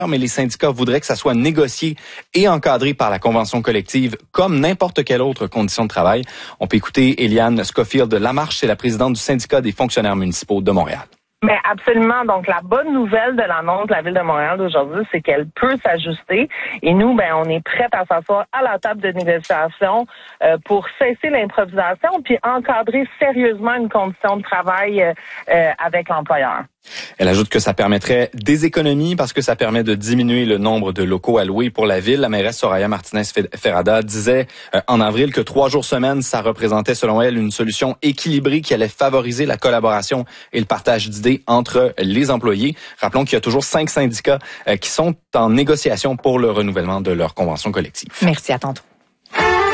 mais les syndicats voudraient que ça soit négocié et encadré par la convention collective comme n'importe quelle autre condition de travail. On peut écouter Eliane Schofield de La Marche, c'est la présidente du syndicat des fonctionnaires municipaux de Montréal. Mais absolument. Donc, la bonne nouvelle de l'annonce de la Ville de Montréal d'aujourd'hui, c'est qu'elle peut s'ajuster. Et nous, on est prêts à s'asseoir à la table de négociation pour cesser l'improvisation puis encadrer sérieusement une condition de travail avec l'employeur. Elle ajoute que ça permettrait des économies parce que ça permet de diminuer le nombre de locaux alloués pour la ville. La mairesse Soraya Martinez-Ferrada disait en avril que 3 jours semaine, ça représentait selon elle une solution équilibrée qui allait favoriser la collaboration et le partage d'idées entre les employés. Rappelons qu'il y a toujours 5 syndicats qui sont en négociation pour le renouvellement de leur convention collective. Merci, à tantôt.